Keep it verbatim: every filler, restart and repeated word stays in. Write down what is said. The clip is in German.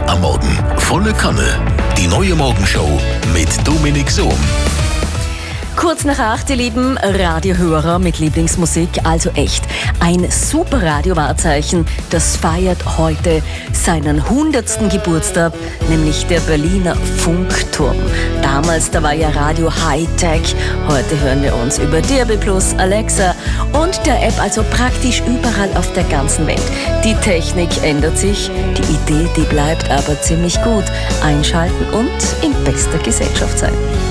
Am Morgen volle Kanne. Die neue Morgenshow mit Dominik Sohm. Kurz nach acht, ihr lieben Radiohörer mit Lieblingsmusik, also echt ein super Radio-Wahrzeichen, das feiert heute seinen hundertsten Geburtstag, nämlich der Berliner Funkturm. Damals, da war ja Radio Hightech, heute hören wir uns über D A B plus, Alexa und der App, also praktisch überall auf der ganzen Welt. Die Technik ändert sich, die Idee, die bleibt aber ziemlich gut. Einschalten und in bester Gesellschaft sein.